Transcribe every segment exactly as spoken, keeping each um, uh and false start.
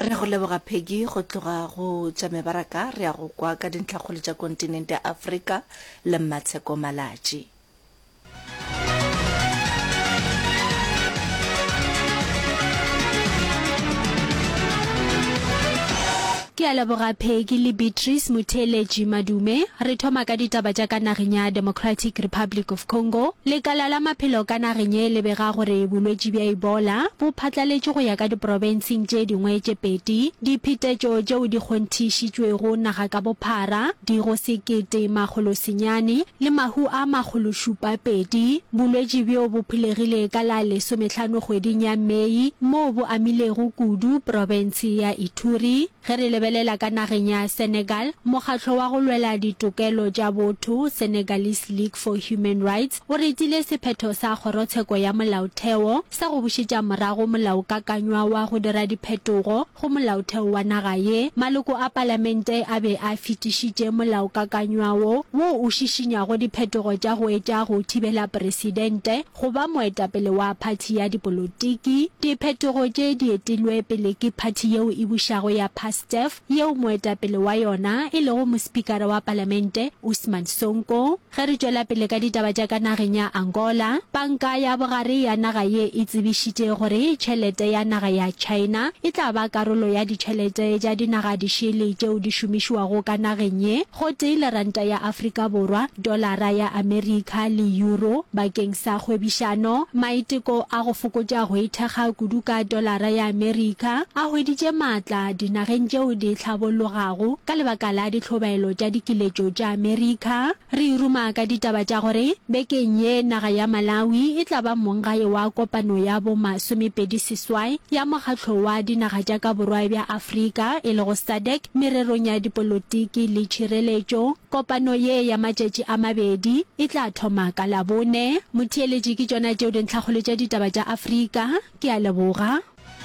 re go leboga Peggy go tloga go tša mebaraka re a go kwa ka dintlhakgolo tša kontinente ya Afrika le Mmatsheko Malatsi. Ke a leboga Peggy le Beatrice Mutheleji Madume. Re thoma ka ditaba tša ka nageng ya Democratic Republic of Congo. Lekala la maphelo ka nageng e le bega gore bolwetši bja Ebola bo phatlaletše go ya ka diprovinseng tše dingwe tše pedi. Diphetetšo tšeo di kgonthišitšwego naga ka bophara di go sekete magolo senyane le mahu a magolo šupa pedi. Bolwetši bjo bo philegile ka la lesomehlano kgweding ya Mei moo bo amilego kudu provinsi ya Ituri. Ge re lebelela ka nageng ya Senegal, mokgatlo wa go lwela ditokelo tša botho Senegalese League for Human Rights o retile sephetho sa kgorotsheko ya molaotheo sa go bušetša morago molaokakanywa wa go dira diphetogo go molaotheo wa naga ye. Maloko a palamente a be a fetišitše molaokakanywa wo wo o šišinyago diphetogo tša go etša go thibela presidente go ba moetapele wa phathi ya dipolotiki. Diphetogo tše di etilwe pele ke phathi yeo e bušago ya Pastef yeo moetapele wa yona e lego mospikara wa palamente Usman Sonko. Ge re tšwela pele ka ditaba tša ka nageng ya Angola, banka ya bogare ya naga ye e tsebišitše gore tšhelete ya naga ya China e tla ba karolo ya ditšhelete tša dinaga dišele tšeo di šomišwago ka nageng ye go tee le ranta ya Afrika Borwa, dolara ya Amerika le euro bakeng sa kgwebišano. Maiteko a go fokotša go ithekga kudu ka dolara ya Amerika a hweditše maatla dinageng tšeo di tlhabologago ka lebaka la ditlhobaelo tša dikiletšo tša Amerika. Re ruma ka ditaba tša gore bekeng ye naga ya Malawi e tla ba mongae wa kopano ya bo masomepedi seswai ya mokgatlo wa dinaga tša ka borwa bja Afrika e lego S A D C mererong ya dipolotiki le tšhireletšo. Kopano ye ya matšatši a mabedi e tla thoma ka Labone. Motheeletši ke tšona tšeo dintlhakgolo tša ditaba tša Afrika. Ke a leboga.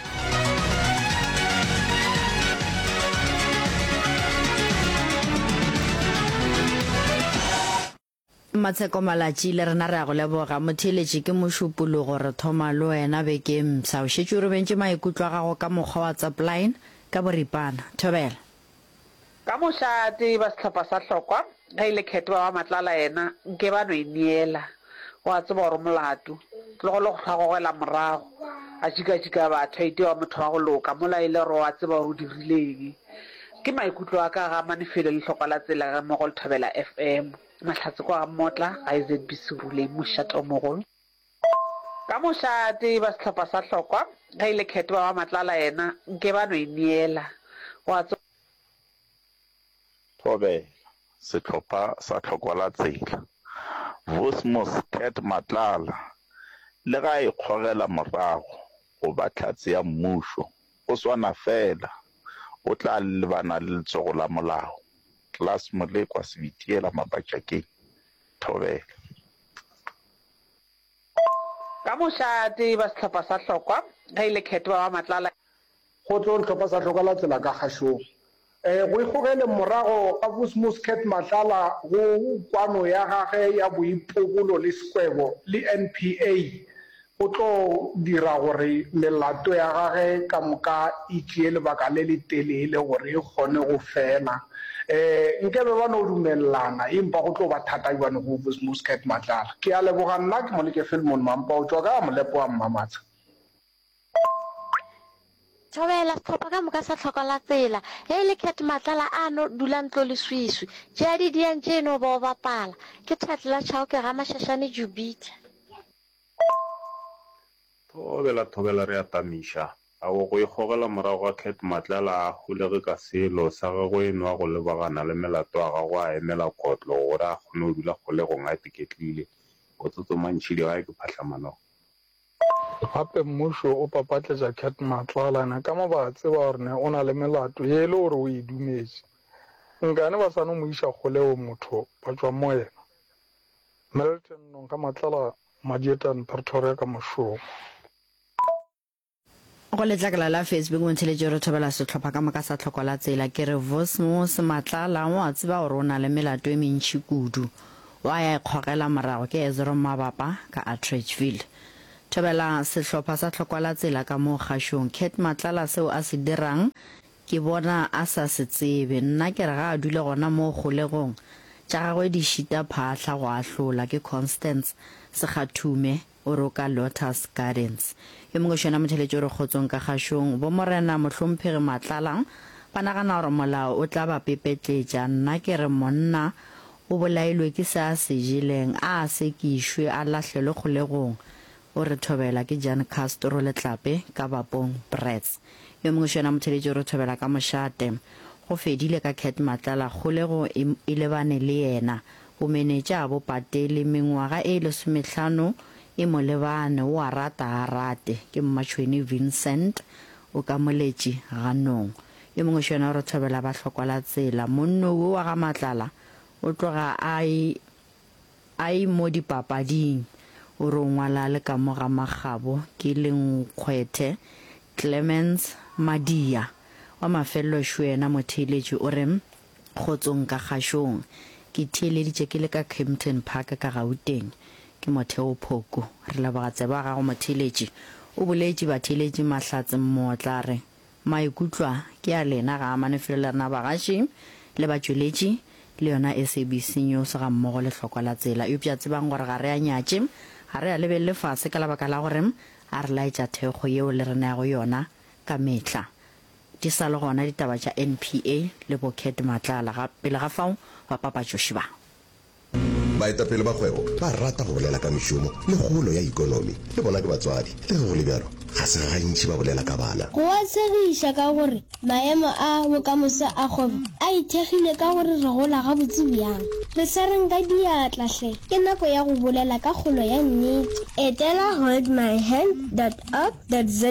Mmatsheko Malatsi le rena re a go leboga. Motheeletši ke mošupologo re thoma le wena bekeng sa o šetše o re bentše maikutlo a gago ka mokgwa wa WhatsApp ka boripana. Thobela ka mošate ba sehlopha sa hlokwa ga ile kgetho wa Matlala yena nke ba no e neela wa tseba gore molato le go le go tlhagogela morago a jika-jika batho a ite wa motho wa go loka mola ile gore wa tseba gore o dirileng. Ke maikutlo a ka ga manefelo le hlokwa la tsela ga mo go Thobela F M mahlatse kwa Motla ga Z B C rule mošate o mogolo ka mošate ba sehlopha sa hlokwa ga ile kgetho wa Matlala yena nke ba no e neela wa tseba Thobela sehlopha sa hlokwa la tsela Vosmos Cat Matlala le ga e kgogela morago go ba tlhatse ya mmušo o swana fela o tla lebana le letsogo la molao. Class Molekwa Sebitiela Mapatšakeng. Thobela ka mošate ba sehlopha sa hlokwa ga ile kgetho wa Matlala go tlo sehlopha sa hlokwa la tsela ka kgašong um go ikgogele morago ka Vosmos Cat Matlala go kwano ya gage ya boipobolo le sekwebo le N P A go tlo dira gore melato ya gage ka moka e tšee lebaka le le telele gore e kgone go fela. um nke be ba no dumelelana empa go tlo ba thata bane go Vosmos Cat Matlala. Ke a leboga nna ke Moleke Filmon Mampa o tswa ka Molepo wa Mmamatsha. Thobela sehlopha ka moka sa hlokwa la tsela ge le Cat Matlala a no dula ntlo le swiswi tšea didiang tše no ba o bapala ke Thatlela Tšhao ke ga Mašašane Jupiter. Thobela thobela re a tamiša a go go ikgogela morago ga Cat Matlala a hulege ka selo sa gagwe eno a go lebagana le melato a gago a emela kotlo gore a kgone go dula kgolegong a tiketlile go tsotsomantšhidi ga e ke phatlhamano. Gape mmušo o papatletša Cat Matlala na ka mo ba tseba gore ne o na le melato ye e le gore o e dumetše nkane ba sa no mo iša kgoleo motho ba tšwa mo yena. Milton Nonka Matlala Madietan Pretoria ka mošomo. go letlakala la Facebook motheeletši re thobela sehlopha ka moka sa hlokwa la tsela ke re Vosmos Matlala o a tseba gore o na le melato e mentši kudu wa ya ikgogela morago ke Ezra Mabapa ka Atteridgeville. Thobela sehlopha sa tlhokwala tsela ka mo kgashong Cat Matlala seo a se dirang ke bona a sa se tsebe nna ke re ga a dule gona mo kgolegong tša gagwe di šita phahla go ahlola ke Constance Segathume o roka Lotus Gardens yo mongwe šona motheletši re kgotsong ka kgashong bo morena mohlomphegi Matlala ba nagana gore molao o tla ba pepetletša nna ke re monna o bolailwe ke sa se jeleng a sekišwe a lahlelwe kgolegong o re thobela ke Jan Castro Letlape ka Bapong Brits yo mongwe šona motheletši re thobela ka mošate go fedile ka Cat Matlala kgolego e lebane le yena o menetša bo patele mengwaga e lesomehlano e mo lebane o a rata a rate ke Mmatšhweni Vincent o ka moletši ganong yo mongwe šona re thobela ba tlhokwala tsela monno wa ga Matlala o tloga ai ai mo dipapading o re ngwala le ka moga magabo ke leng kgwethe Clemens Madia wa mafello šwena motheletši o re kgotsong ka kgashong ke theeleditše ke le ka Kempton Park ka Gauteng ke Motheo Phoko re leboga tseba gago motheletši o boletše batheletši mahlatse mmotla re maikutlwa ke a lena ga amanefelo le rena bagaši le batšweletši le yona S A B C News ga mmogo le hlokwa la tsela eupša tsebang gore ga re a nyatše ga re a lebelele fase ka labaka la gore a re laetša thekgo yeo le rena go yona ka metla di sa le gona ditaba tša N P A le bo Cat Matlala ga pele ga fao ba papatšoši ba baetapele ba kgwebo ba rata go bolela ka mešomo le kgolo ya ikonomi le bona ke batswadi le go le bjalo ga se gantši ba bolela ka bana go a tshegiša ka gore maemo a bokamoso a kgwebo a ithegile ka gore re gola ga botse bjang re sa reng ka diatlahle ke nako ya go bolela ka kgolo ya nnete etela hold my hand dot org dot za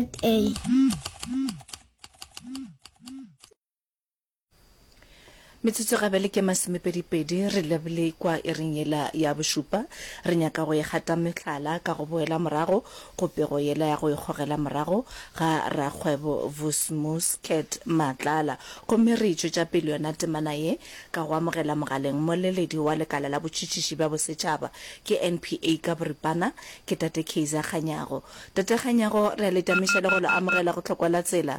metsotso gabele ke masomepedipedi re lebile kwa e reng yela ya bošupa re nyaka go e gata metlhala ka go boela morago go pego yela ya go ikgogela morago ga rakgwebo Vosmus Cat Matlala gomme re itšwetša pele yona temana ye ka go amogela mogaleng moleledi wa lekala la botšhitšhiši ba bosetšhaba ke N P A ka boripana ke tate Kaiser Kganyago tate Kganyago re a letamiša le go le amogela go tlhokwala tsela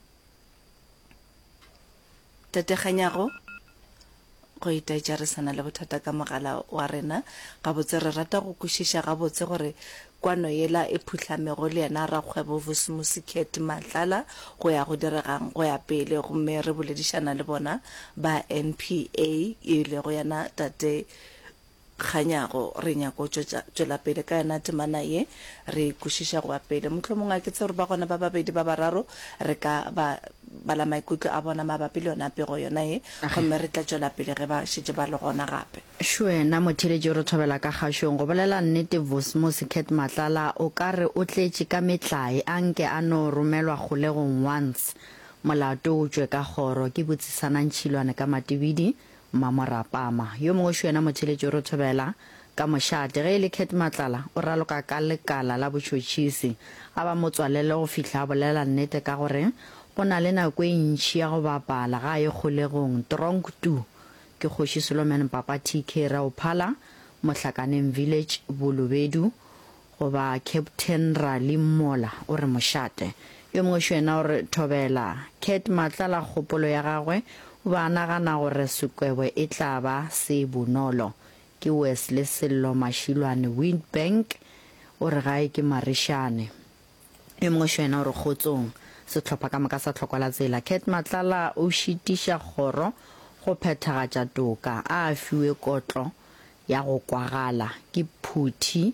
tate Kganyago go itaetša re sana le bothata ka mogala wa rena ga botse re rata go kwešiša ga botse gore kwano yela e phutlamego le yena rakgwebo Vosmus Cat Matlala go ya go diregang go ya pele gomme re boledišana le bona ba N P A e le go yana tate Kganyago re nyako tšwela pele ka yona temana ye re kwešiša go ya pele mohlomongwe a ke tse gore ba gona ba babedi ba bararo re ka ba bala maikutlo a bona mabapi le yona pego yona ye gomme re tla tšwela pele ge ba šetše ba le gona gape šwena motheletši re thobela ka kgašong go bolela nnete Vosmus Cat Matlala o ka re o tletše ka metlae a nke a no romelwa kgolegong once molato o tšwe ka kgoro ke botsisanantšhilwane ka matebedi Mamorapama yo mongwe šwena motheletši re thobela ka mošate ge e le Cat Matlala o raloka ka lekala la botšhotšhisi a ba motswalele go fihla a bolela nnete ka gore go na le nako e ntšhi ya go bapala ga ye kgolegong Tronk two ke kgoši Solomon Papa T K Raophala Mohlakaneng Village Bolobedu goba Captain Rally Mola o re mošate yo mongwe šwena o re thobela Cat Matlala kgopolo ya gagwe o ba nagana gore sekwebo e tla ba se bonolo ke Wesley Sello Mashilwane Windbank o re gae ke Marishane yo mongwe šwena o re kgotsong setlhopha ka moka sa tlhokwala tsela Cat Matlala o šitiša kgoro go phethagatša toka a fiwe kotlo ya go kwagala ke Phuthi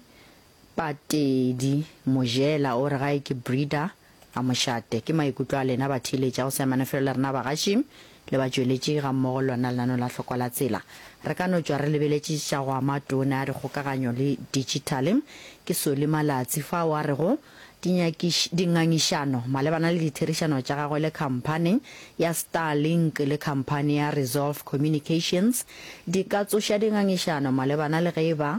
Patedi Mojela o re gae ke breeder a mošate ke maikutlo a lena batheletša go semanefelo le rena bagaši le batšweletši ga mmogo lona lenano la tlhokwala tsela re ka no tšwa re lebeletšiša go ama tona a dikgokaganyo le digitale ke Soli Malatsi fa wa re go dingangišano malebana le ditherišano tša gagwe le khamphane ya Starlink le khamphane ya Resolve Communications di ka tsoša dingangišano malebana le ge ba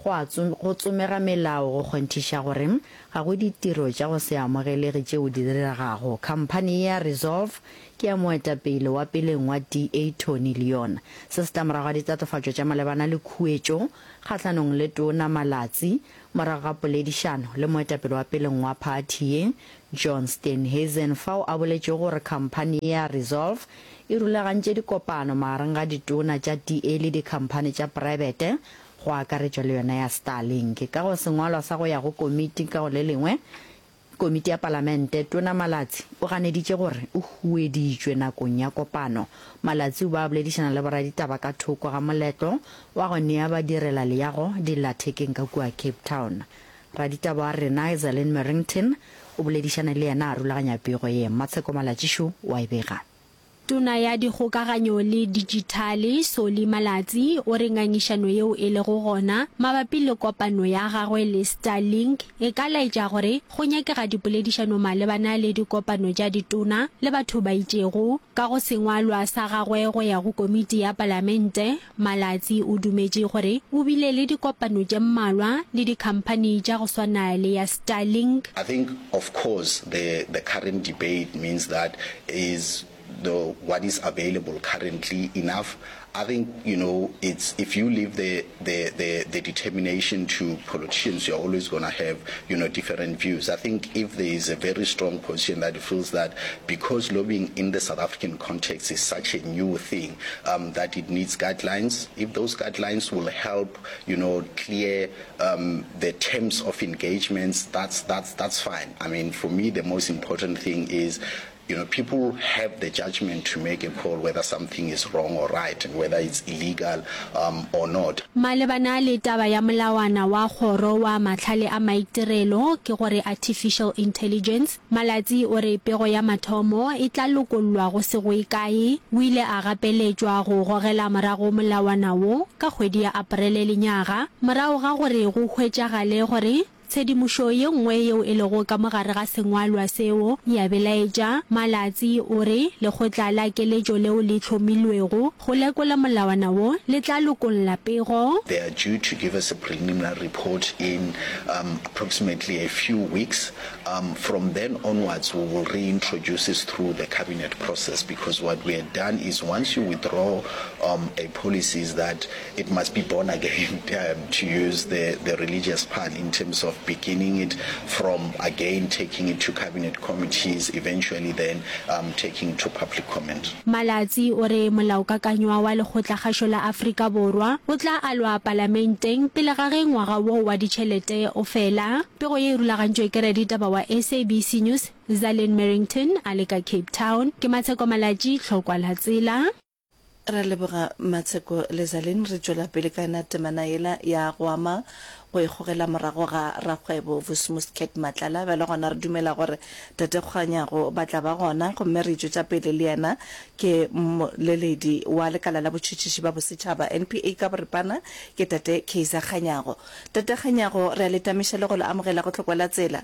go a go tsomega melao go kgonthiša gore ga go ditiro tša go se amogelege tšeo di diragago. Khamphane ya Resolve ke ya moetapele wa peleng wa D A Tony Leon. Se se tamorago ga ditatofatšo tša malebana le khuetšo kgatlhanong le Tona Malatsi morago ga poledišano le moetapele wa peleng wa phathi ye John Steenhuisen fao a boletše gore khamphane ya Resolve e rulagantše dikopano magareng ga ditona tša D A le dikhamphane tša private go akaretšwa le yona ya Starlink. Ka go sengwalwa sa go ya go komiti ka go le lengwe komiti ya palamente Tona Malatsi o ganeditše gore o hueditšwe nakong ya kopano. Malatsi o ba boledišana le boraditaba ka thoko ga moletlo wa go nea badirela leago dillathekeng ka kua Cape Town. Raditaba wa rena Zalin Merrington o boledišana le yena a rulaganya pego ye. Matsheko Malatshišu wa e bega. Tona ya dikgokaganyo le digitale Soli Malatsi o re ngangišano yeo e le go gona mabapi le kopano ya gagwe le Starlink e ka laetša gore go nyakega dipoledišano malebana le dikopano tša ditona le batho ba itšego. Ka go sengwalwa sa gagwe go ya go komiti ya palamente, Malatsi o dumetše gore o bile le dikopano tše mmalwa le dikhamphane tša go swana le ya Starlink. I think of course the the current debate means that is the what is available currently enough. I think, you know, it's if you leave the the the, the determination to politicians, you're always going to have, you know, different views. I think if there is a very strong position that feels that because lobbying in the South African context is such a new thing, um, that it needs guidelines. If those guidelines will help, you know, clear um, the terms of engagements, that's that's that's fine. I mean, for me, the most important thing is, you know, people have the judgment to make a call whether something is wrong or right and whether it's illegal um, or not. Malebana le taba ya molawana wa kgoro wa matlhale a maitirelo ke gore artificial intelligence, Malatsi o re pego ya mathomo e tla lokollwa go se go ikae. O ile a gapeletšwa go gogela morago molawana wo ka kgwedi ya Aprele lenyaga morago ga gore go hwetšagale gore tshedimošo ye nngwe yeo e lego ka mogare ga sengwalwa seo ya belaetša. Malatsi o re lekgotla la keletšo leo le hlomilwego go lekola molawana wo le tla lokolla pego. They are due to give us a preliminary report in um, approximately a few weeks. Um, from then onwards, we will reintroduce this through the cabinet process, because what we had done is once you withdraw um, a policy is that it must be born again, um, to use the, the religious part in terms of beginning it from again taking it to cabinet committees, eventually then um, taking it to public comment. Malatsi o re molaokakanywa wa lekgotlakgašo la Afrika Borwa o tla alwa parlamenteng pele ga ge ngwaga wo wa ditšhelete o fela. Pego ye e rulagantšwe ke raditaba wa S A B C News Zalin Merrington a le ka Cape Town. Ke Matsheko Malatsi, tlhokwa la tsela. Ra leboga Matsheko le Zalin. Re tšwela pele ka na temana yela ya go ama go e gogela morago ga rakgwebo Vusmuket Matlala. Ba le gona re dumela gore tate Kganyago ba tla ba gona gomme re tšwetša pele le yena ke leledi wa lekala la botšhotšhisi ba bosetšhaba N P A ka boripana ke tate Kaiser Kganyago. Tate Kganyago, re a letamiša le go le amogela go tlhokwela tsela.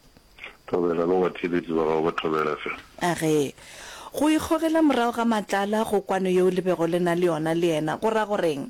Thobela lo wa tšhelete ba go thobela fe. Age go ikgogela morago ga Matlala go kwano yeo le bego le na le yona le yena go ra goreng?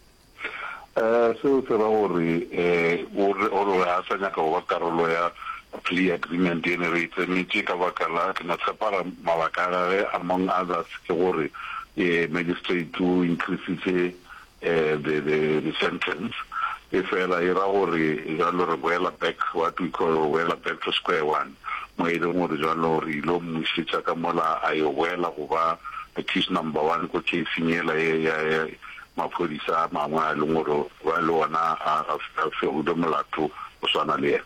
Eh seo se ra gore eh o re a sa nyaka go ba karolo ya plea agreement ene re itsemetse ka baka la ke na tshepara mabaka a ge among others ke gore eh magistrate to increase eh the the the sentence. E fela e ra gore e ga lo re boela back what we call boela back to square one. Mo e leng gore jalo re lo mmušetša ka mola a yo boela go ba accused number one ko casing ela ya maphodisa a mangwe a leng gore ba le ona a feudo molato o swana le ena.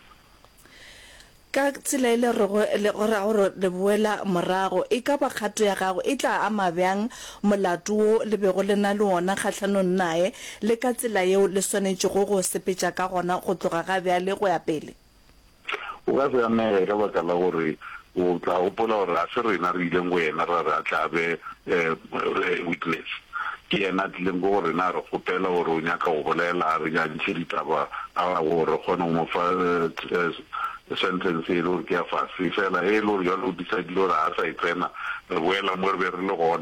Ka tsela e le gore gore le boela morago e ka ba kgato ya gago e tla ama bjang molato o le bego le na le ona kgatlhanong nae le ka tsela yeo le swanetše go go sepetša ka gona go tloga ga bja le go ya pele? O ka se ane ka baka la gore o tla gopola gore a se rena re ileng go ena ra re a tla be witness ke ena tlileng go gore na re gopela gore o nyaka go bolela re nyantšhe ditaba a gore kgone go mo fa sentence e le gore ke ya fase fela e le gore jalo o disadile gore a sa e tsena re boela mo re be re le gona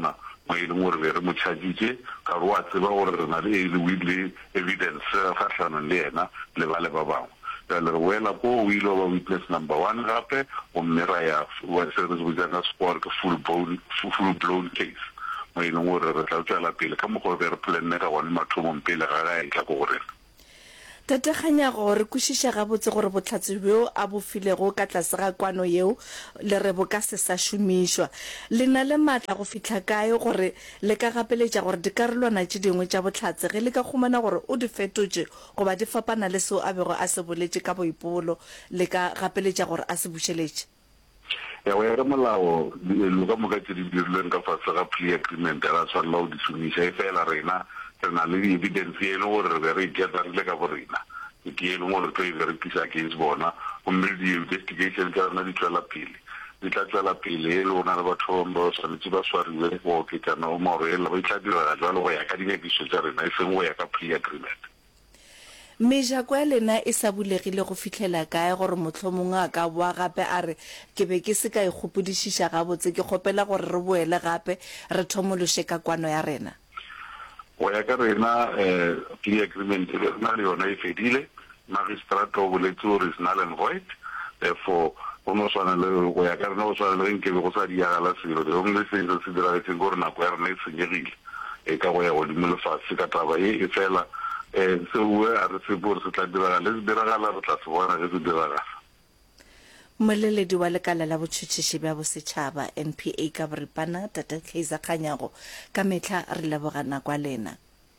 mo e leng gore be re mo chargitse ka re wa tseba gore re na le evidence ga tlhanong le ena le ba le ba bangwe le re wela ko o ile ba witness number one gape o mme ra ya wa se re bitsana sport full blown full blown case mo e leng gore re tla tswela pele ka mo go be re planne ka one mathomong pele ga ga e tla go gore tateganya gore kwešiša gabotse gore botlhatsi bjo a bo filego ka tlase ga kwano yeo le re bo ka se sa šomišwa le na le maatla go fitlha kae gore le ka gapeletša gore dikarolwana tše dingwe tša botlhatsi ge le ka khumana gore o di fetotše goba di fapana le seo a bego a se boletše ka boipolo le ka gapeletša gore a se bušeletše ya wa re molao lo ka moka tse di dirilweng ka fase ga plea agreement ra tshwanela go di šomiša e fela rena re na le evidence e leng gore re be re iketlharile ka borena ke e leng gore tlo e berekisa against bona gomme di-investigation tsa rona di tswela pele di tla tswela pele e le gona le batho ba tshwanetse ba swariwe go oketsana o maoro ela ba itla direla jalo go ya ka dinyakiso tsa rena e seng go ya ka plea agreement mejako ya lena e sa bulegile go fitlhela kae gore motlhomongwe a ka boa gape a re ke be ke se ka ikgopodišiša gabotse ke kgopela gore re boele gape re thomološe ka kwano ya rena go ya ka rena plea agreement e rena le yona e fedile magistrate o boletse gore is null and void therefore go no swana le go ya ka rena go swana le nke be go sa diagala selo the only thing se se diragetseng gore nako ya rena e senyegile e ka go ya godimo lefatshe ka taba e e fela eh seo a re se bore se tla diragala le se diragala re tla se bona ge se diragala moleledi wa lekala la botšhotšhiši bja bosetšhaba N P A ka boripana Tata Kaiser Kganyago ka metlha re lebogana kwa lena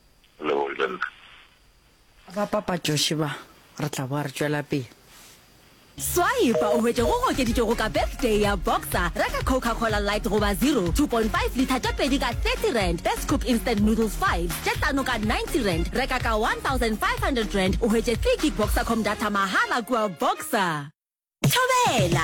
ba papa Joshua re tla boa re tswela pele Swipe o hwetše go gokeditše go ka birthday ya Boxer reka Coca-Cola Light goba zero two point five liter tša pedi ka thirty rand Best Cook Instant Noodles five tša tlano ka ninety rand reka ka one thousand five hundred rand o hwetše three gig Boxer com data mahala kua Boxer Thobela